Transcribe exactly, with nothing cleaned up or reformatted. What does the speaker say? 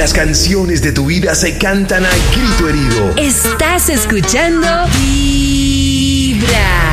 Las canciones de tu vida se cantan a grito herido. Estás escuchando Vibra.